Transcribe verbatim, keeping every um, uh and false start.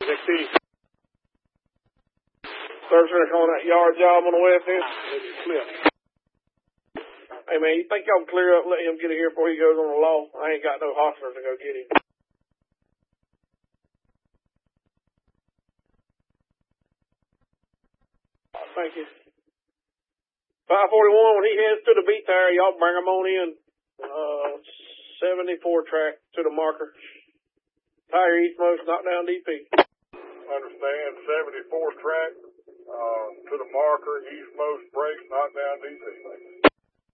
Next city. Searching on that yard job on the west end. Flip. Hey, man, you think y'all can clear up and let him get it here before he goes on the law? I ain't got no hostlers to go get him. Thank you. five forty-one, when he heads to the beat there, y'all bring him on in. Uh, seventy-four track to the marker. Tire eastmost, knock down D P. Understand, seventy-fourth track, uh, to the marker, eastmost brakes, knock down D P.